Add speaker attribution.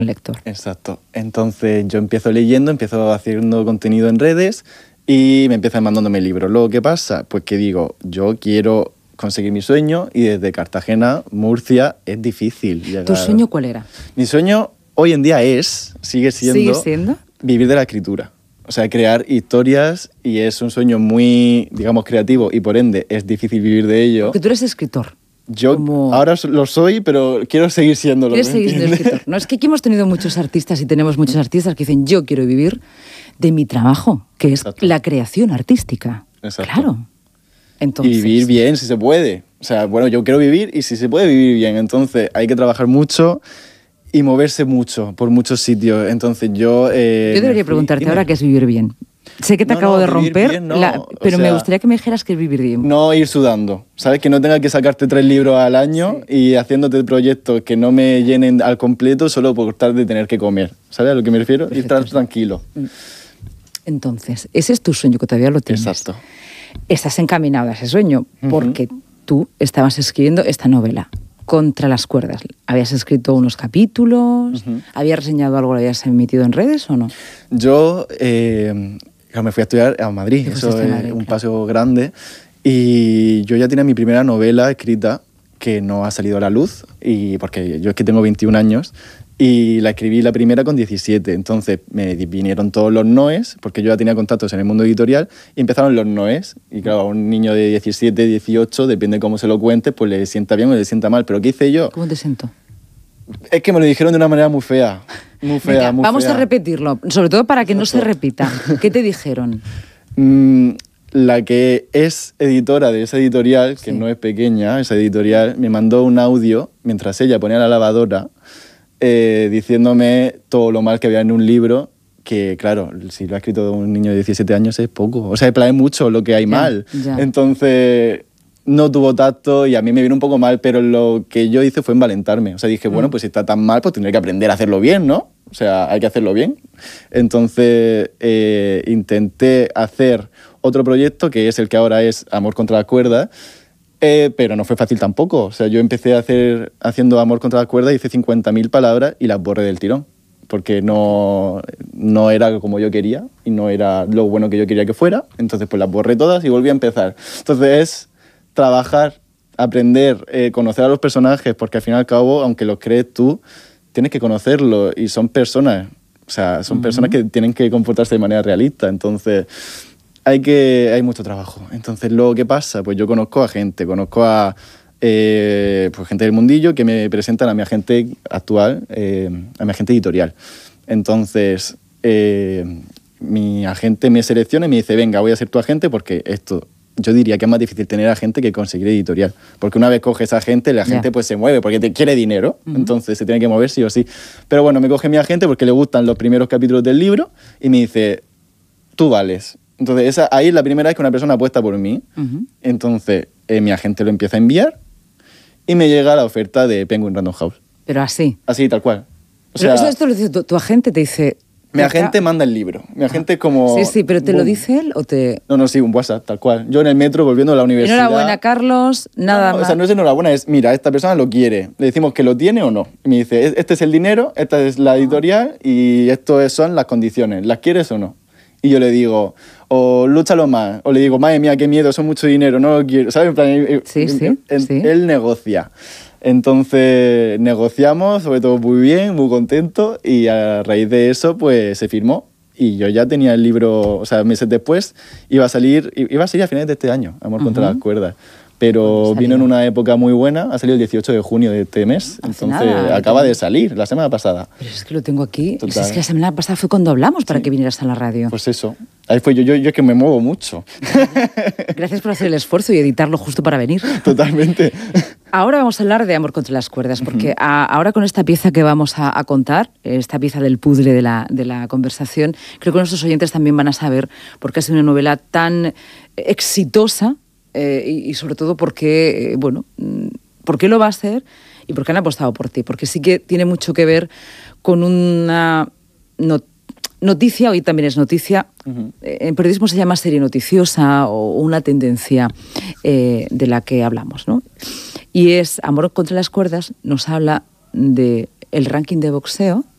Speaker 1: lector.
Speaker 2: Exacto. Entonces yo empiezo leyendo, empiezo haciendo contenido en redes y me empiezan mandándome libros. Luego, ¿qué pasa? Pues que digo, yo quiero conseguir mi sueño y desde Cartagena, Murcia, es difícil llegar.
Speaker 1: ¿Tu sueño cuál era?
Speaker 2: Mi sueño hoy en día sigue siendo vivir de la escritura. O sea, crear historias, y es un sueño muy, digamos, creativo y por ende es difícil vivir de ello.
Speaker 1: Porque tú eres escritor.
Speaker 2: Yo ahora lo soy, pero quiero seguir siéndolo.
Speaker 1: ¿Quieres seguir siendo escritor? No, es que aquí hemos tenido muchos artistas y tenemos muchos artistas que dicen, yo quiero vivir de mi trabajo, que es la creación artística. Exacto. Claro. Entonces,
Speaker 2: y vivir bien, si se puede. O sea, bueno, yo quiero vivir y si se puede vivir bien. Entonces hay que trabajar mucho y moverse mucho por muchos sitios. Entonces yo
Speaker 1: debería preguntarte ahora qué es vivir bien. Sé que te acabo de romper, bien, pero me gustaría que me dijeras qué es vivir bien.
Speaker 2: No ir sudando, ¿sabes? Que no tenga que sacarte 3 libros al año y haciéndote proyectos que no me llenen al completo solo por tal de tener que comer. ¿Sabes a lo que me refiero? Ir tranquilo.
Speaker 1: Entonces, ese es tu sueño, que todavía lo tienes.
Speaker 2: Exacto.
Speaker 1: Estás encaminado a ese sueño porque tú estabas escribiendo esta novela, Contra las cuerdas. ¿Habías escrito unos capítulos? ¿Habías reseñado algo? ¿Lo habías emitido en redes o no?
Speaker 2: Yo me fui a estudiar a Madrid. Eso es un paso grande. Y yo ya tenía mi primera novela escrita que no ha salido a la luz, y porque yo es que tengo 21 años y la escribí la primera con 17. Entonces me vinieron todos los noes, porque yo ya tenía contactos en el mundo editorial, y empezaron los noes. Y claro, a un niño de 17, 18, depende cómo se lo cuente, pues le sienta bien o le sienta mal. ¿Pero qué hice yo?
Speaker 1: ¿Cómo te siento?
Speaker 2: Es que me lo dijeron de una manera muy fea. Muy fea,
Speaker 1: Venga,
Speaker 2: muy
Speaker 1: vamos
Speaker 2: fea.
Speaker 1: A repetirlo, sobre todo para que no se repita. ¿Qué te dijeron?
Speaker 2: La que es editora de esa editorial, que no es pequeña, esa editorial, me mandó un audio mientras ella ponía la lavadora diciéndome todo lo mal que había en un libro, que claro, si lo ha escrito un niño de 17 años es poco. O sea, es mucho lo que hay mal. Entonces no tuvo tacto y a mí me vino un poco mal, pero lo que yo hice fue envalentarme. O sea, dije, bueno, pues si está tan mal, pues tendré que aprender a hacerlo bien, ¿no? O sea, hay que hacerlo bien. Entonces intenté hacer otro proyecto, que es el que ahora es Amor contra la cuerda, pero no fue fácil tampoco. O sea, yo empecé haciendo Amor contra la cuerda, hice 50.000 palabras y las borré del tirón, porque no era como yo quería y no era lo bueno que yo quería que fuera. Entonces pues las borré todas y volví a empezar. Entonces es trabajar, aprender, conocer a los personajes, porque al fin y al cabo, aunque los crees tú, tienes que conocerlos y son personas. O sea, son personas que tienen que comportarse de manera realista. Entonces hay mucho trabajo. Entonces, luego, ¿qué pasa? Pues yo conozco a gente pues gente del mundillo que me presentan a mi agente actual, a mi agente editorial. Entonces, mi agente me selecciona y me dice, venga, voy a ser tu agente, porque esto, yo diría que es más difícil tener agente que conseguir editorial. Porque una vez coges a agente, la gente pues se mueve, porque te quiere dinero, entonces se tiene que mover sí o sí. Pero bueno, me coge mi agente porque le gustan los primeros capítulos del libro y me dice, tú vales. Entonces, ahí es la primera vez que una persona apuesta por mí. Entonces, mi agente lo empieza a enviar y me llega la oferta de Penguin Random House.
Speaker 1: Pero así.
Speaker 2: Así, tal cual.
Speaker 1: Pero esto lo dice tu agente, te dice...
Speaker 2: Mi agente manda el libro. Mi agente es como...
Speaker 1: Sí, pero ¿te lo dice él o te...?
Speaker 2: No, sí, un WhatsApp, tal cual. Yo en el metro, volviendo a la universidad...
Speaker 1: Enhorabuena, Carlos, nada más.
Speaker 2: O sea, no es enhorabuena, es, mira, esta persona lo quiere. Le decimos que lo tiene o no. Y me dice, este es el dinero, esta es la editorial y esto son las condiciones. ¿Las quieres o no? Y yo le digo, o lúchalo más. O le digo, madre mía, qué miedo, eso es mucho dinero, no lo quiero. ¿Sabes?
Speaker 1: Sí.
Speaker 2: Él negocia. Entonces negociamos, sobre todo muy bien, muy contento, y a raíz de eso pues se firmó y yo ya tenía el libro, o sea, meses después iba a salir a finales de este año, Amor contra las cuerdas. Pero vino en una época muy buena, ha salido el 18 de junio de este mes, entonces acaba de salir, la semana pasada.
Speaker 1: Pero es que lo tengo aquí, pues es que la semana pasada fue cuando hablamos para que vinieras a la radio.
Speaker 2: Pues eso, ahí fue yo es que me muevo mucho.
Speaker 1: Gracias por hacer el esfuerzo y editarlo justo para venir.
Speaker 2: Totalmente.
Speaker 1: Ahora vamos a hablar de Amor contra las cuerdas, porque ahora con esta pieza que vamos a contar, esta pieza del puzzle de la conversación, creo que nuestros oyentes también van a saber por qué ha sido una novela tan exitosa, y sobre todo por qué lo va a ser y por qué han apostado por ti, porque sí que tiene mucho que ver con una noticia, hoy también es noticia, en periodismo se llama serie noticiosa o una tendencia de la que hablamos, ¿no? Y es Amor contra las cuerdas, nos habla del ranking de boxeo